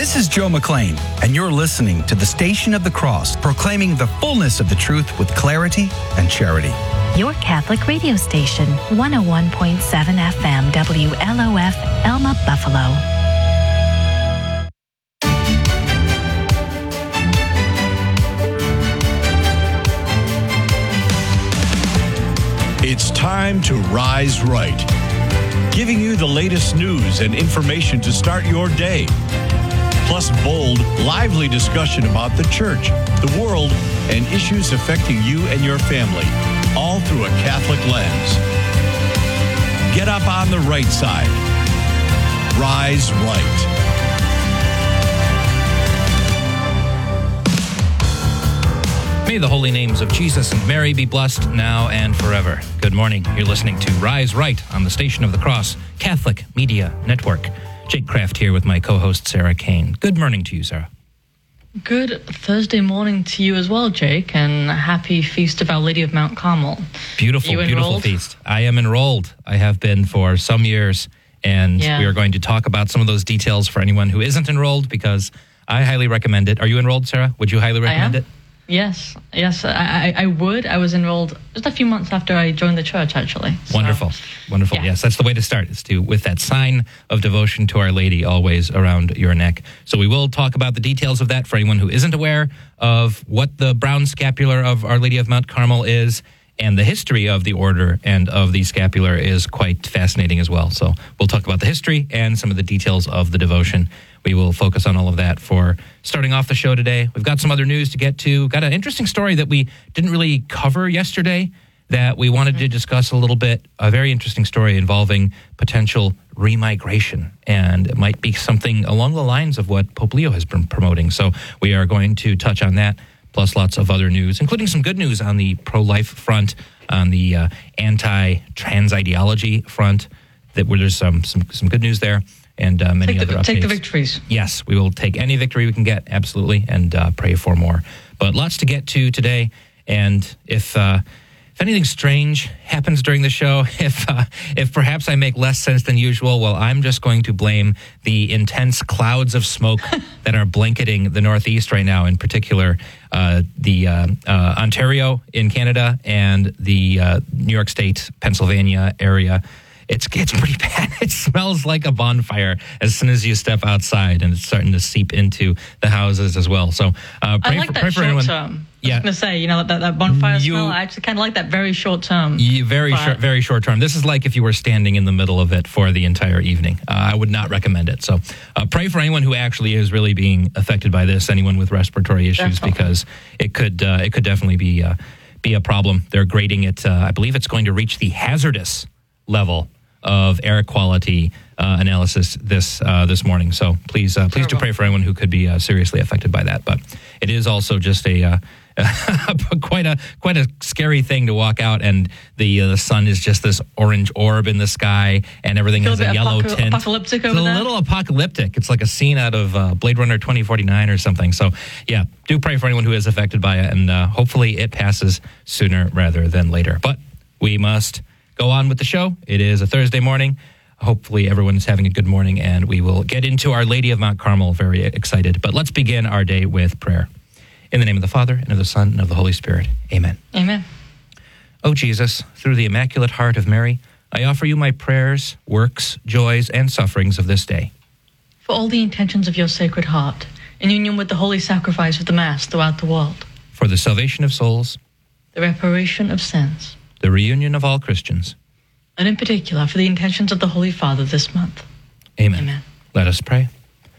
This is Joe McLean, and you're listening to the Station of the Cross, proclaiming the fullness of the truth with clarity and charity. Your Catholic radio station, 101.7 FM, WLOF, Elma, Buffalo. It's time to Rise Right, giving you the latest news and information to start your day. Plus bold, lively discussion about the church, the world, and issues affecting you and your family, all through a Catholic lens. Get up on the right side. Rise Right. May the holy names of Jesus and Mary be blessed now and forever. Good morning. You're listening to Rise Right on the Station of the Cross, Catholic Media Network. Jake Kraft here with my co-host, Sarah Kane. Good morning to you, Sarah. Good Thursday morning to you as well, Jake, and happy Feast of Our Lady of Mount Carmel. Beautiful feast. I am enrolled. I have been for some years, and we are going to talk about some of those details for anyone who isn't enrolled, because I highly recommend it. Are you enrolled, Sarah? Would you highly recommend it? Yes, I would. I was enrolled just a few months after I joined the church, actually. So, Wonderful. Yeah. Yes, that's the way to start, is to with that sign of devotion to Our Lady always around your neck. So we will talk about the details of that for anyone who isn't aware of what the brown scapular of Our Lady of Mount Carmel is, and the history of the order and of the scapular is quite fascinating as well. So we'll talk about the history and some of the details of the devotion. We will focus on all of that for starting off the show today. We've got some other news to get to. Got an interesting story that we didn't really cover yesterday that we wanted to discuss a little bit. A very interesting story involving potential remigration. And it might be something along the lines of what Pope Leo has been promoting. So we are going to touch on that, plus lots of other news, including some good news on the pro-life front, on the anti-trans ideology front, where there's some good news there. And many other updates. Take the victories. Yes, we will take any victory we can get, absolutely, and pray for more. But lots to get to today, and if anything strange happens during the show, if perhaps I make less sense than usual, well, I'm just going to blame the intense clouds of smoke that are blanketing the Northeast right now, in particular the Ontario in Canada and the New York State, Pennsylvania area. It's pretty bad. It smells like a bonfire as soon as you step outside, and it's starting to seep into the houses as well. So pray for short term. I was going to say, that bonfire smell, I actually kind of like that very short term. Very short term. This is like if you were standing in the middle of it for the entire evening. I would not recommend it. So pray for anyone who actually is really being affected by this, anyone with respiratory issues, because it could definitely be a problem. They're grading it. I believe it's going to reach the hazardous level of air quality analysis this morning. So please do pray for anyone who could be seriously affected by that. But it is also just a quite a scary thing to walk out and the sun is just this orange orb in the sky, and everything has a yellow tint. Apocalyptic over there. It's a little apocalyptic. It's like a scene out of Blade Runner 2049 or something. So yeah, do pray for anyone who is affected by it, and hopefully it passes sooner rather than later. But we must go on with the show. It is a Thursday morning. Hopefully everyone is having a good morning, and we will get into Our Lady of Mount Carmel. Very excited. But let's begin our day with prayer. In the name of the Father, and of the Son, and of the Holy Spirit. Amen. Amen. O Jesus, through the Immaculate Heart of Mary, I offer you my prayers, works, joys, and sufferings of this day. For all the intentions of your Sacred Heart, in union with the holy sacrifice of the Mass throughout the world. For the salvation of souls. The reparation of sins. The reunion of all Christians. And in particular, for the intentions of the Holy Father this month. Amen. Amen. Let us pray.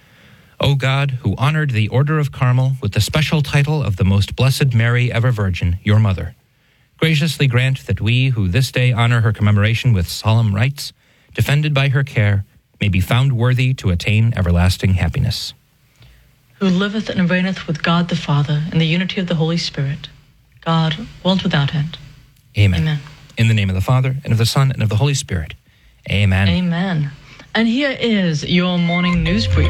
O God, who honored the Order of Carmel with the special title of the Most Blessed Mary, Ever Virgin, your Mother, graciously grant that we, who this day honor her commemoration with solemn rites, defended by her care, may be found worthy to attain everlasting happiness. Who liveth and reigneth with God the Father in the unity of the Holy Spirit, God, world without end. Amen. Amen. In the name of the Father, and of the Son, and of the Holy Spirit. Amen. Amen. And here is your morning news brief.